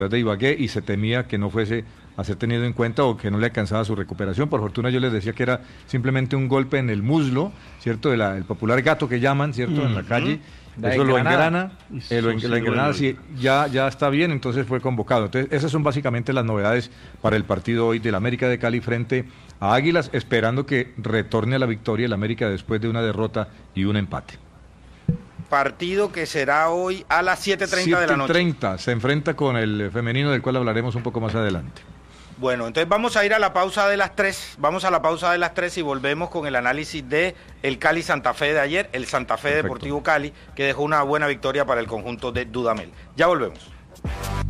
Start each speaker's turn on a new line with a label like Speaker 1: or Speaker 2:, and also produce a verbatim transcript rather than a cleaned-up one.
Speaker 1: de Ibagué y se temía que no fuese a ser tenido en cuenta o que no le alcanzaba su recuperación. Por fortuna yo les decía que era simplemente un golpe en el muslo, ¿cierto? De la, el popular gato que llaman, ¿cierto? Mm. En la calle.
Speaker 2: La
Speaker 1: Eso lo
Speaker 2: engranada.
Speaker 1: engrana, eh, lo en, la engranada sí, ya, ya está bien, entonces fue convocado. Entonces esas son básicamente las novedades para el partido hoy del América de Cali frente a Águilas, esperando que retorne a la victoria el América después de una derrota y un empate.
Speaker 3: Partido que será hoy a las siete treinta de la noche.
Speaker 1: siete treinta, se enfrenta con el femenino, del cual hablaremos un poco más adelante.
Speaker 3: Bueno, entonces vamos a ir a la pausa de las tres, vamos a la pausa de las tres y volvemos con el análisis de el Cali Santa Fe de ayer, el Santa Fe Perfecto. Deportivo Cali, que dejó una buena victoria para el conjunto de Dudamel. Ya volvemos.